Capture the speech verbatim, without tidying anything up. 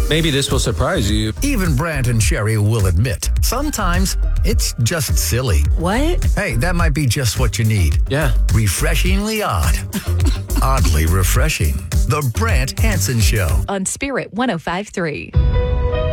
Maybe this will surprise you. Even Brant and Sherry will admit, sometimes it's just silly. What? Hey, that might be just what you need. Yeah. Refreshingly odd. Oddly refreshing. The Brant Hansen Show. On Spirit one oh five point three.